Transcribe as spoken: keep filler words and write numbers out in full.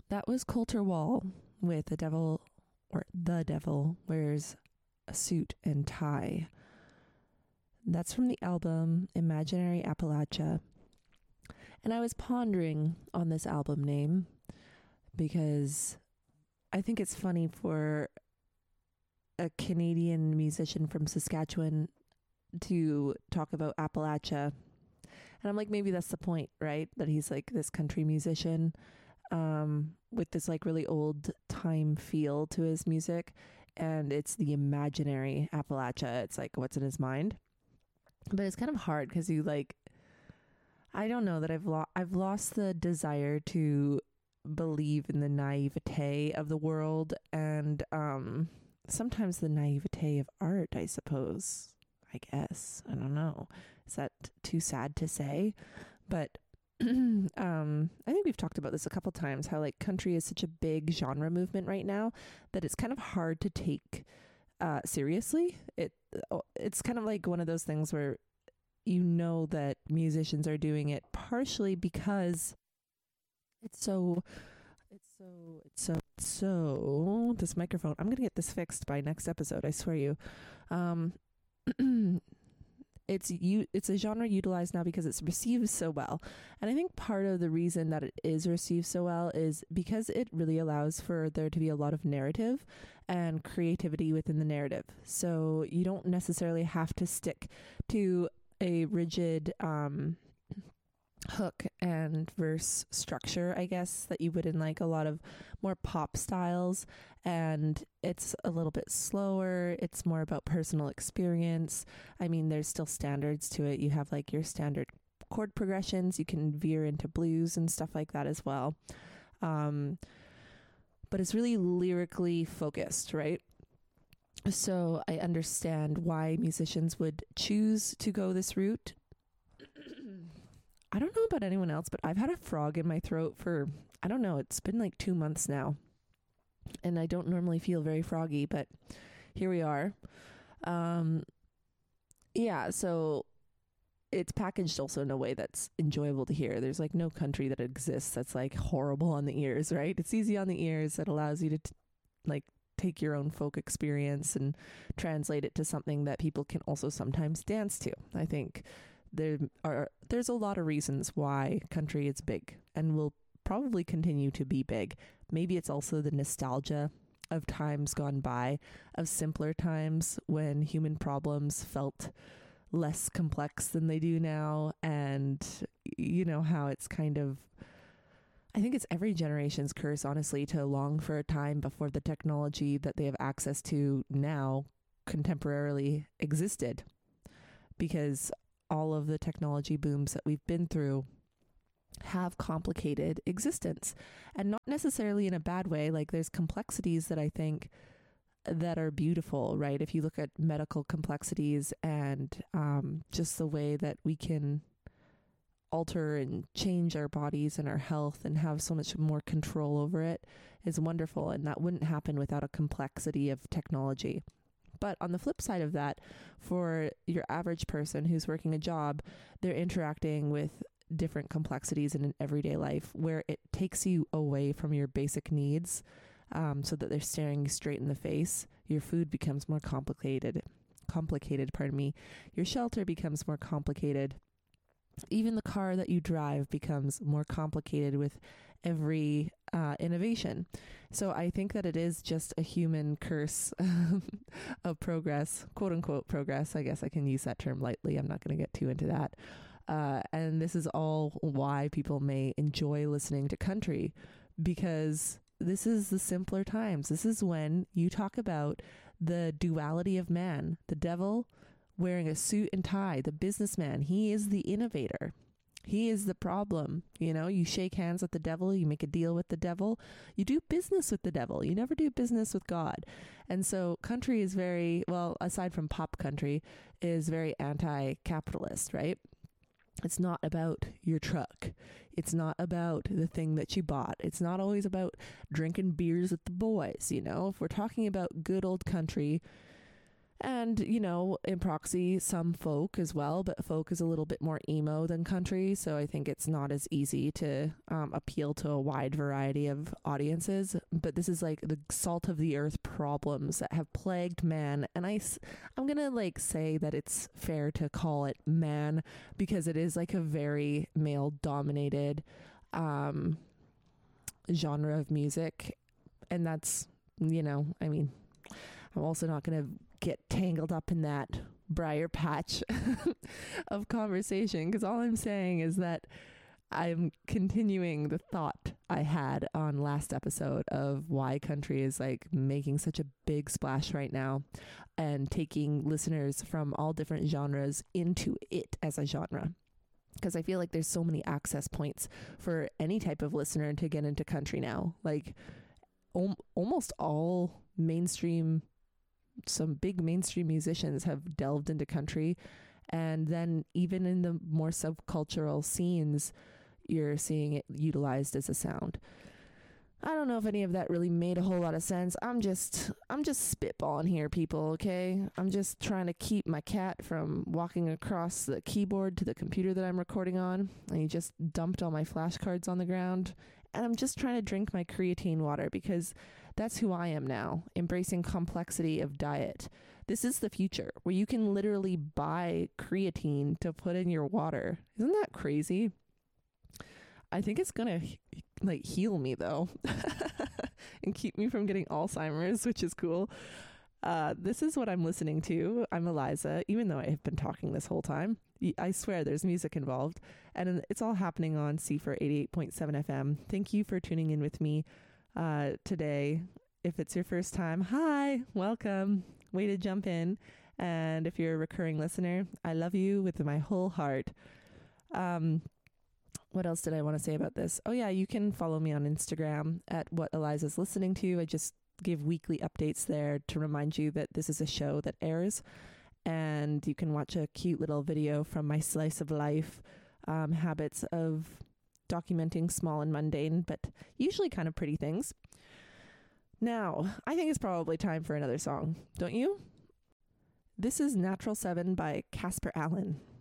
That was Coulter Wall with The Devil, or The Devil Wears a Suit and Tie. That's from the album Imaginary Appalachia. And I was pondering on this album name because I think it's funny for a Canadian musician from Saskatchewan to talk about Appalachia. And I'm like, maybe that's the point, right? That he's like this country musician um, with this like really old time feel to his music. And it's the imaginary Appalachia. It's like what's in his mind. But it's kind of hard because you like, I don't know that I've lost, I've lost the desire to believe in the naivete of the world and um, sometimes the naivete of art, I suppose. I guess. I don't know. Is that too sad to say? But um, I think we've talked about this a couple times, how like country is such a big genre movement right now that it's kind of hard to take uh, seriously. It It's kind of like one of those things where you know that musicians are doing it partially because it's so, it's so, it's so, it's so, this microphone, I'm going to get this fixed by next episode, I swear you. Um, it's you it's a genre utilized now because it's received so well, and I think part of the reason that it is received so well is because it really allows for there to be a lot of narrative and creativity within the narrative. So you don't necessarily have to stick to a rigid um hook and verse structure, I guess, that you would in like a lot of more pop styles. And it's a little bit slower. It's more about personal experience. I mean, there's still standards to it. You have like your standard chord progressions. You can veer into blues and stuff like that as well. Um, but it's really lyrically focused, right? So I understand why musicians would choose to go this route. I don't know about anyone else, but I've had a frog in my throat for, I don't know, it's been like two months now. And I don't normally feel very froggy, but here we are. Um, yeah, so it's packaged also in a way that's enjoyable to hear. There's like no country that exists that's like horrible on the ears, right? It's easy on the ears. It allows you to t- like take your own folk experience and translate it to something that people can also sometimes dance to. I think there are there's a lot of reasons why country is big and will probably continue to be big. Maybe it's also the nostalgia of times gone by, of simpler times when human problems felt less complex than they do now. And you know how it's kind of, I think it's every generation's curse, honestly, to long for a time before the technology that they have access to now contemporarily existed, because all of the technology booms that we've been through have complicated existence, and not necessarily in a bad way. Like there's complexities that I think that are beautiful, right? If you look at medical complexities and um, just the way that we can alter and change our bodies and our health and have so much more control over it is wonderful. And that wouldn't happen without a complexity of technology. But on the flip side of that, for your average person who's working a job, they're interacting with different complexities in an everyday life where it takes you away from your basic needs, um, so that they're staring you straight in the face. Your food becomes more complicated, complicated, pardon me. Your shelter becomes more complicated. Even the car that you drive becomes more complicated with every uh, innovation. So I think that it is just a human curse of progress, quote unquote progress. I guess I can use that term lightly. I'm not going to get too into that. Uh, and this is all why people may enjoy listening to country, because this is the simpler times. This is when you talk about the duality of man, the devil wearing a suit and tie, the businessman. He is the innovator. He is the problem. You know, you shake hands with the devil, you make a deal with the devil, you do business with the devil. You never do business with God. And so country is very, well, aside from pop country, is very anti-capitalist, right? It's not about your truck. It's not about the thing that you bought. It's not always about drinking beers with the boys. You know, if we're talking about good old country, And, you know, in proxy, some folk as well, but folk is a little bit more emo than country. So I think it's not as easy to um, appeal to a wide variety of audiences. But this is like the salt of the earth problems that have plagued man. And I, I'm going to like say that it's fair to call it man because it is like a very male dominated um, genre of music. And that's, you know, I mean, I'm also not going to get tangled up in that briar patch of conversation because all I'm saying is that I'm continuing the thought I had on last episode of why country is like making such a big splash right now and taking listeners from all different genres into it as a genre. Because I feel like there's so many access points for any type of listener to get into country now. Like om- almost all mainstream some big mainstream musicians have delved into country. And then even in the more subcultural scenes, you're seeing it utilized as a sound. I don't know if any of that really made a whole lot of sense. I'm just, I'm just spitballing here, people, okay? I'm just trying to keep my cat from walking across the keyboard to the computer that I'm recording on. And he just dumped all my flashcards on the ground. And I'm just trying to drink my creatine water because that's who I am now, embracing complexity of diet. This is the future where you can literally buy creatine to put in your water. Isn't that crazy? I think it's going to like heal me though and keep me from getting Alzheimer's, which is cool. Uh, this is what I'm listening to. I'm Eliza, even though I have been talking this whole time. I swear there's music involved and it's all happening on C F R eighty-eight point seven F M. Thank you for tuning in with me uh, today. If it's your first time, hi, welcome. Way to jump in. And if you're a recurring listener, I love you with my whole heart. Um, what else did I want to say about this? Oh yeah, you can follow me on Instagram at What Eliza's Listening To. I just give weekly updates there to remind you that this is a show that airs. And you can watch a cute little video from my slice of life um, habits of documenting small and mundane, but usually kind of pretty things. Now, I think it's probably time for another song, don't you? This is Natural seven by Casper Allen.